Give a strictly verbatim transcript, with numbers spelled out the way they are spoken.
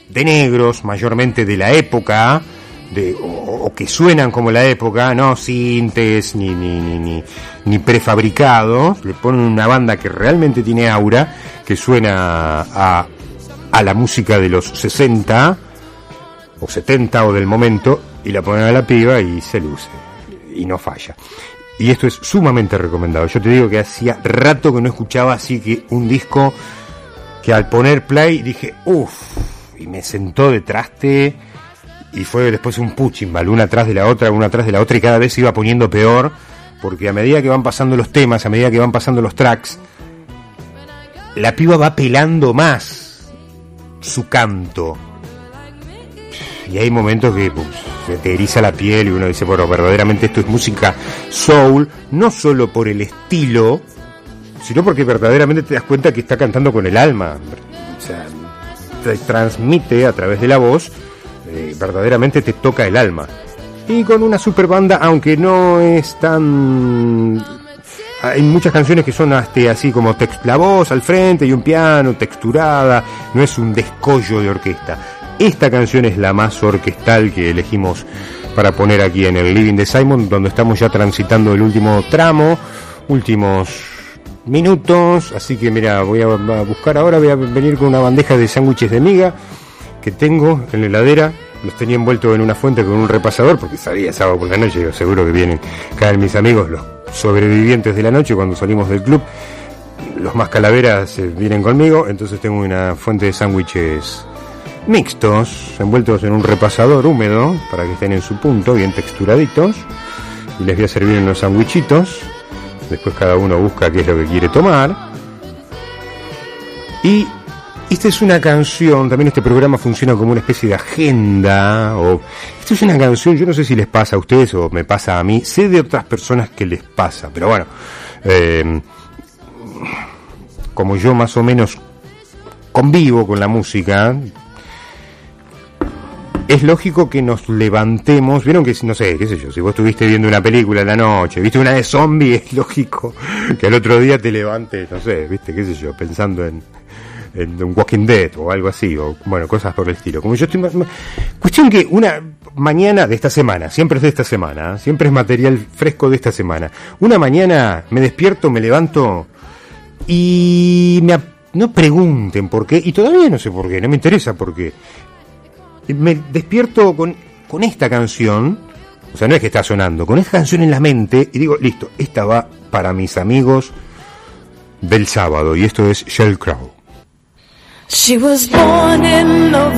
de negros, mayormente de la época, de, o, o que suenan como la época, no sintes ni, ni, ni, ni, ni prefabricados, le ponen una banda que realmente tiene aura, que suena a, a la música de los sesenta o setenta o del momento, y la ponen a la piba y se luce, y no falla. Y esto es sumamente recomendado. Yo te digo que hacía rato que no escuchaba así que un disco que al poner play dije, uff, y me sentó de traste, y fue después un puchimbal, una atrás de la otra, una atrás de la otra, y cada vez se iba poniendo peor, porque a medida que van pasando los temas, a medida que van pasando los tracks, la piba va pelando más su canto. Y hay momentos que pues, se te eriza la piel y uno dice, bueno, verdaderamente esto es música soul, no solo por el estilo, sino porque verdaderamente te das cuenta que está cantando con el alma. O sea, te transmite a través de la voz, eh, verdaderamente te toca el alma. Y con una super banda, aunque no es tan... Hay muchas canciones que son hasta así como text... la voz al frente y un piano, texturada, no es un descollo de orquesta. Esta canción es la más orquestal que elegimos para poner aquí en el Living de Simon, donde estamos ya transitando el último tramo, últimos minutos, así que mira, voy a buscar ahora, voy a venir con una bandeja de sándwiches de miga que tengo en la heladera, los tenía envueltos en una fuente con un repasador, porque sabía sábado por la noche, yo seguro que vienen, caen mis amigos, los sobrevivientes de la noche, cuando salimos del club, los más calaveras eh, vienen conmigo, entonces tengo una fuente de sándwiches mixtos, envueltos en un repasador húmedo, para que estén en su punto, bien texturaditos, y les voy a servir unos sándwichitos. Después cada uno busca qué es lo que quiere tomar. Y esta es una canción, también este programa funciona como una especie de agenda, o esta es una canción, yo no sé si les pasa a ustedes o me pasa a mí, sé de otras personas que les pasa, pero bueno, eh, como yo más o menos convivo con la música, es lógico que nos levantemos, vieron que, no sé, qué sé yo, si vos estuviste viendo una película en la noche, viste una de zombie, es lógico que al otro día te levantes, no sé, viste, qué sé yo, pensando en, en un Walking Dead o algo así, o bueno, cosas por el estilo. Como yo estoy más, cuestión que una mañana de esta semana, siempre es de esta semana, siempre es material fresco de esta semana. Una mañana me despierto, me levanto y me, no pregunten por qué, y todavía no sé por qué, no me interesa por qué. Me despierto con, con esta canción, o sea, no es que está sonando, con esta canción en la mente, y digo, listo, esta va para mis amigos del sábado, y esto es Sheryl Crow. She was born in